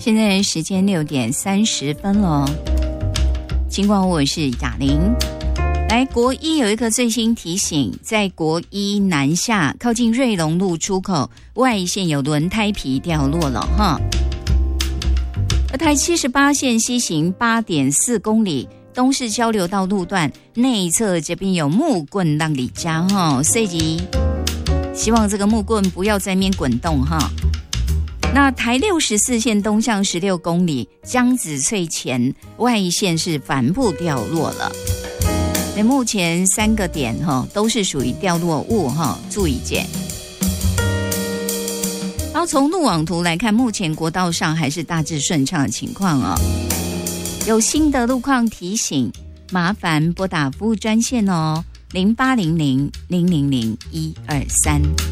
现在时间6点30分了。尽管我是雅玲。来，国一有一个最新提醒，在国一南下靠近瑞隆路出口外线有轮胎皮掉落了哈。而台78线西行 8.4 公里东势交流道路段内侧这边有木棍让你加哈，所以希望这个木棍不要在面滚动哈。那台64线东向16公里江子翠前外线是帆布掉落了。那目前3个点都是属于掉落物注意见。然后从路网图来看，目前国道上还是大致顺畅的情况哦。有新的路况提醒，麻烦拨打服务专线哦，0800 000 123。